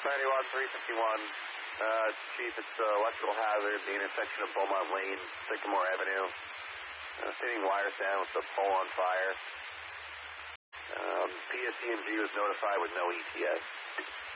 91, 351. Chief, it's electrical hazard, the intersection of Beaumont Lane, Sycamore Avenue. Thinning wires down with the pole on fire. PSE&G was notified with no ETS.